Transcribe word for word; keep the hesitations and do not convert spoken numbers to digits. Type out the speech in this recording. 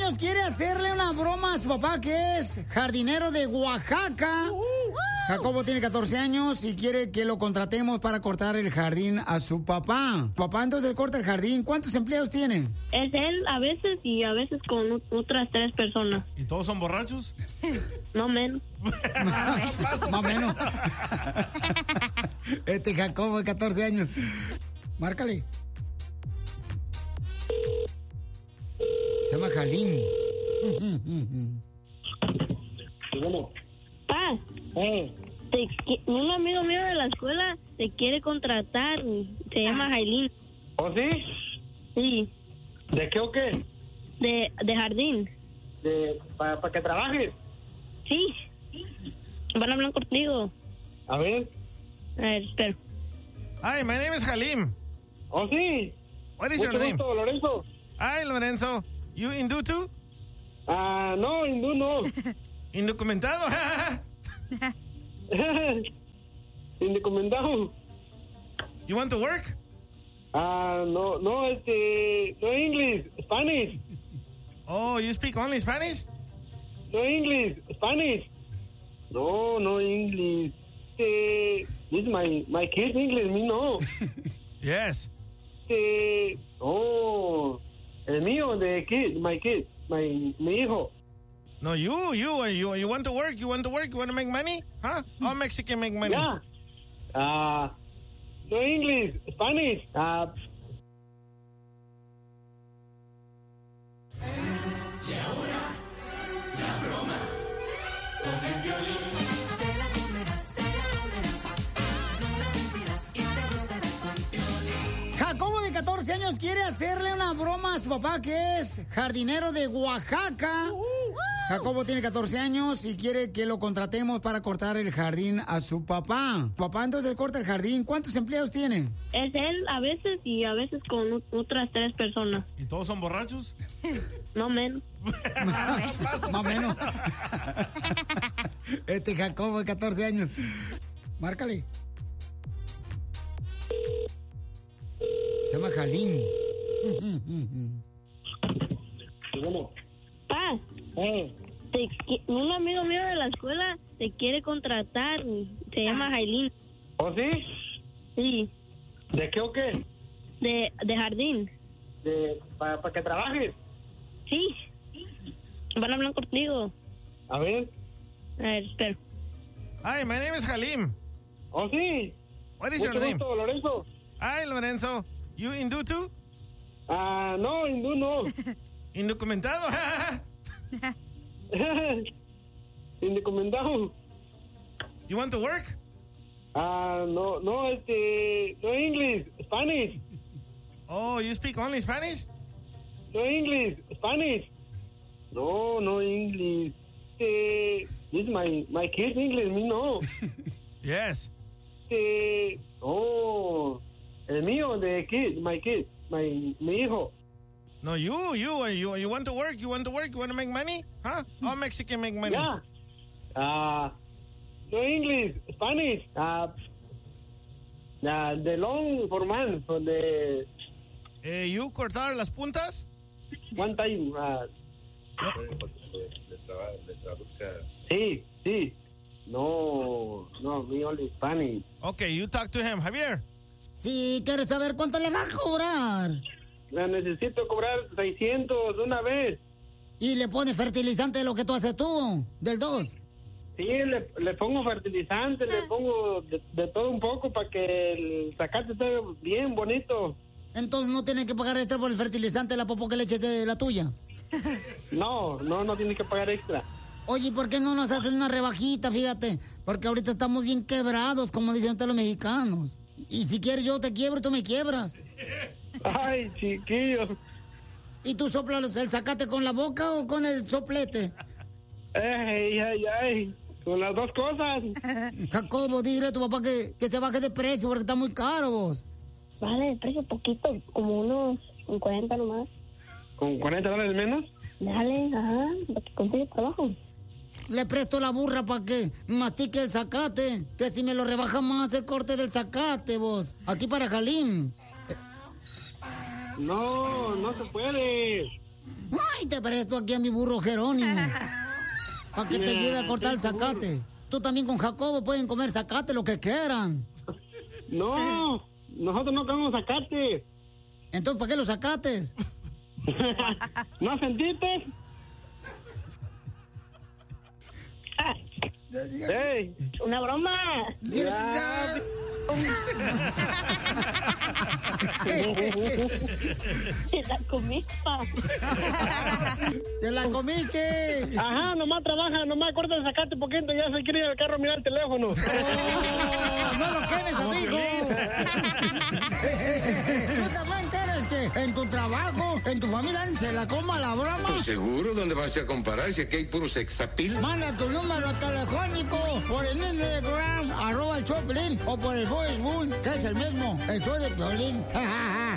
años quiere hacerle una broma a su papá, que es jardinero de Oaxaca. Jacobo tiene catorce años y quiere que lo contratemos para cortar el jardín a su papá. Papá entonces corta el jardín. ¿Cuántos empleados tiene? Es él a veces y a veces con otras tres personas. ¿Y todos son borrachos? No menos. Más o menos. Este Jacobo de catorce años. Márcale. Se llama Jalín. Pa, Eh, te qui- un amigo mío de la escuela te quiere contratar. Se llama Jailín. ¿Oh, sí? Sí, ¿De qué o qué? de, de jardín. De, ¿Para pa que trabajes? Sí. Van a hablar contigo. A ver. A ver, espera. Hi, my name is Halim. ¿Oh, sí? What is Mucho your name? gusto, Lorenzo. Hi, Lorenzo. You Hindu too? Ah, no, hindú no. Indocumentado. Indocumentado. You want to work? Ah, no, no, este, no English, Spanish. Oh, you speak only Spanish? No English, Spanish. No, no English. Este, this is my, my kids English, me no. Yes. Este, oh, el mío de kid, my kid, my, mi hijo. No, you, you, you, you want to work? You want to work? You want to make money? Huh? All Mexican make money. Yeah. Ah, no English, Spanish. Ah, Jacobo de catorce años quiere hacerle una broma a su papá, que es jardinero de Oaxaca. Jacobo tiene catorce años y quiere que lo contratemos para cortar el jardín a su papá. Papá entonces corta el jardín. ¿Cuántos empleados tiene? Es él a veces y a veces con o- otras tres personas. ¿Y todos son borrachos? No menos. Más o menos. Este Jacobo de catorce años. Márcale. Se llama Jalín. ¿cómo? Pa, Eh, te qui- un amigo mío de la escuela te quiere contratar. Se llama Jailín. ¿Oh, sí? Sí, ¿De qué o qué? de, de jardín. De, ¿Para pa que trabajes? Sí. Van a hablar contigo. A ver. A ver, espera. Hi, my name is Halim. ¿Oh, sí? What is Mucho your name? gusto, Lorenzo. Hi, Lorenzo. You Hindu too? Ah, no, hindú no. Indocumentado. Indocumentado. You want to work? Ah, no, no, este, no English, Spanish. Oh, you speak only Spanish? No English, Spanish. No, no English. Este, this is my, my kids English, me no. Yes. Este, oh, el mío de kid, my kid, my, mi hijo. No, you, you, you, you want to work? You want to work? You want to make money? Huh? All Mexican make money. Yeah. Ah, no English, Spanish. Ah, ah, the long for man, for the Eh, you cortar las puntas? one time. Ah, sí, sí. No, no, me only Spanish. Okay, you talk to him. Javier. Si quieres saber cuánto le va a cobrar. La necesito cobrar seiscientos una vez. Y le pone fertilizante de lo que tú haces tú, del dos. Sí, le, le pongo fertilizante, le pongo de, de todo un poco para que el zacate esté bien bonito. Entonces no tienen que pagar extra por el fertilizante de la popó que le eches de la tuya. No, no, no tiene que pagar extra. Oye, ¿por qué no nos hacen una rebajita? Fíjate, porque ahorita estamos bien quebrados, como dicen ustedes los mexicanos. Y si quieres yo te quiebro y tú me quiebras. Ay, chiquillo. ¿Y tú soplas el zacate con la boca o con el soplete? Ay, ay, ay. Con las dos cosas. Jacobo, dile a tu papá que, que se baje de precio porque está muy caro vos. Vale, el precio poquito, como unos cuarenta nomás. ¿Con cuarenta dólares menos? Dale, ajá, para que consiga trabajo. Le presto la burra para que mastique el zacate. Que si me lo rebaja más el corte del zacate, vos. Aquí para Jalín. No, no se puede. Ay, te presto aquí a mi burro Jerónimo. Para que te ayude a cortar el zacate. Tú también con Jacobo pueden comer zacate, lo que quieran. No, nosotros no comemos zacate. Entonces, ¿para qué los zacates? ¿No sentiste? ¡Ey! Una broma. Ya. Te la comiste. ¡Te la comiste! Ajá, nomás trabaja, nomás corta el zacate poquito, ya se quiere ir al carro a mirar el teléfono. Oh, ¡no lo quemes, amigo! ¿Tú también quieres que en tu trabajo, en tu familia, se la coma la broma? Pues seguro, ¿dónde vas a comparar si aquí hay puro sexapil? Manda tu número telefónico por el Instagram, arroba el show de Piolín, o por el Facebook, que es el mismo, el show de Piolín.